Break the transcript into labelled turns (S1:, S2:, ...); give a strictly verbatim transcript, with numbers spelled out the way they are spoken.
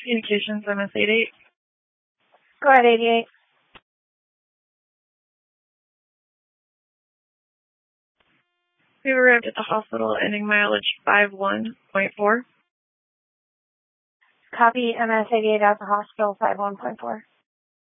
S1: Communications, M S eighty-eight.
S2: Go ahead, eighty-eight.
S1: We arrived at the hospital ending mileage five one point four.
S2: Copy, M S eighty-eight at the hospital, five one point four.